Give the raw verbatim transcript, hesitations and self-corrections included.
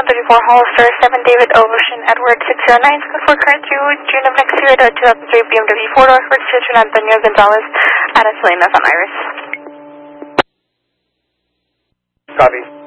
one thirty-four Hollister, seven David Ocean Edward six zero nine, for current through June of next year, two thousand three B M W four door for Citroen Antonio Gonzalez at Salinas on Iris. Copy.